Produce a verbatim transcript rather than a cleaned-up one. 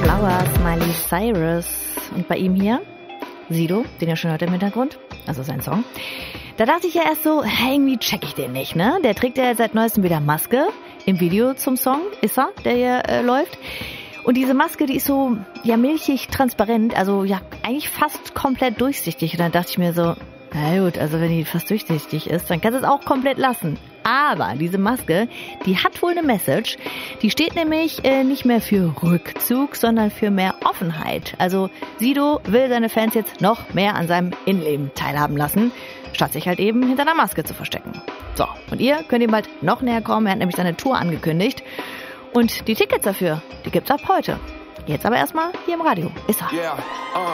Flowers, Miley Cyrus. Und bei ihm hier Sido, den ihr schon hört im Hintergrund, also sein Song. Da dachte ich ja erst so, hey, irgendwie check ich den nicht, ne? Der trägt ja seit neuestem wieder Maske. Im Video zum Song ist er, der hier äh, läuft. Und diese Maske, die ist so, ja, milchig transparent, also ja, eigentlich fast komplett durchsichtig. Und dann dachte ich mir so, na gut, also wenn die fast durchsichtig ist, dann kannst du es auch komplett lassen. Aber diese Maske, die hat wohl eine Message. Die steht nämlich äh, nicht mehr für Rückzug, sondern für mehr Offenheit. Also Sido will seine Fans jetzt noch mehr an seinem Innenleben teilhaben lassen, statt sich halt eben hinter einer Maske zu verstecken. So, und ihr könnt ihm bald noch näher kommen. Er hat nämlich seine Tour angekündigt. Und die Tickets dafür, die gibt's ab heute. Jetzt aber erstmal hier im Radio. Ist er. Yeah, uh.